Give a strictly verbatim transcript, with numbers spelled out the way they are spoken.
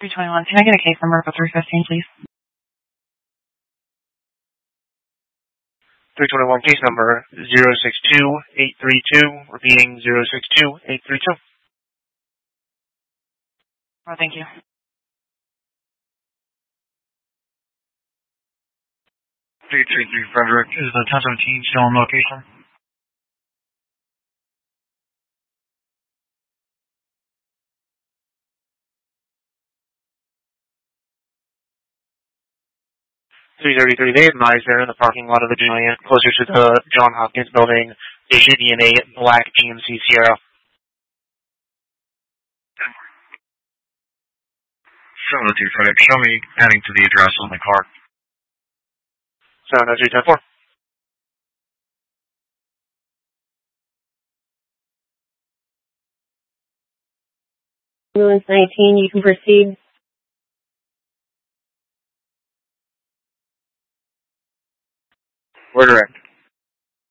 three twenty-one. Can I get a case number for three fifteen, please? three twenty-one, case number zero six two eight three two, repeating zero six two eight three two. Oh, thank you. three three three Frederick, is the ten seventeen still on location? three thirty-three, they advised they're in the parking lot of the Giant, closer to the John Hopkins building. They should be in a black G M C Sierra. seven oh two Frederick, show me heading to the address on the car. seven oh two ten four. Ambulance nineteen, you can proceed. We're direct.